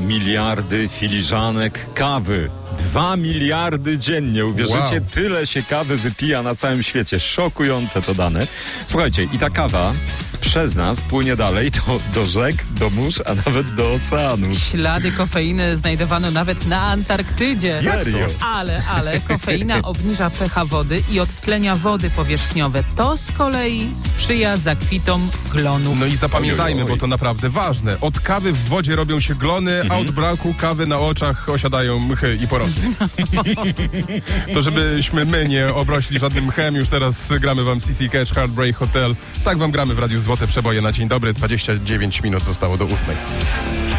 miliardy filiżanek kawy. 2 miliardy dziennie. Uwierzycie, Wow. Tyle się kawy wypija na całym świecie. Szokujące to dane. Słuchajcie, i ta kawa przez nas płynie dalej do rzek, do mórz, a nawet do oceanów. Ślady kofeiny znajdowano nawet na Antarktydzie. Serio? Ale kofeina obniża pH wody i odtlenia wody powierzchniowe. To z kolei sprzyja zakwitom glonów. No i zapamiętajmy, Oj. bo to naprawdę ważne. Od kawy w wodzie robią się glony, a od braku kawy na oczach osiadają mchy i porosty. To żebyśmy my nie obrośli żadnym mchem, już teraz gramy wam CC Catch, Heartbreak Hotel. Tak wam gramy w Radiu Złote Przeboje na dzień dobry. 29 minut zostało do 8.